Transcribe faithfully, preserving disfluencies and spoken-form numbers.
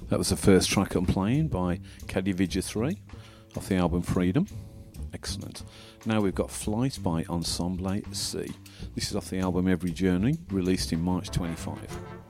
That was the first track I'm playing by Kadivija three off the album Freedom. Excellent. Now we've got Flight by Ensemble C. This is off the album Every Journey, released in March twenty-five.